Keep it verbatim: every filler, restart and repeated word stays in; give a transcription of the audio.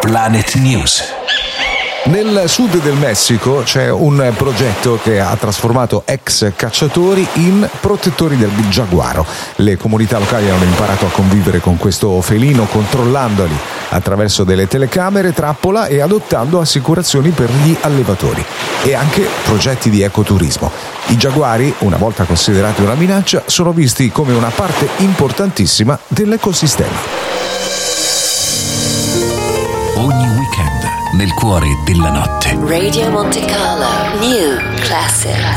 Planet News. Nel sud del Messico c'è un progetto che ha trasformato ex cacciatori in protettori del giaguaro. Le comunità locali hanno imparato a convivere con questo felino controllandoli attraverso delle telecamere, trappola e adottando assicurazioni per gli allevatori. E anche progetti di ecoturismo. I giaguari, una volta considerati una minaccia, sono visti come una parte importantissima dell'ecosistema. Ogni weekend nel cuore della notte. Radio Monte Carlo New Classics.